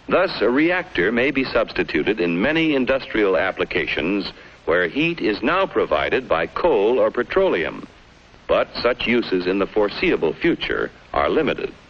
Thus, a reactor may be substituted in many industrial applications where heat is now provided by coal or petroleum. But such uses in the foreseeable future are limited.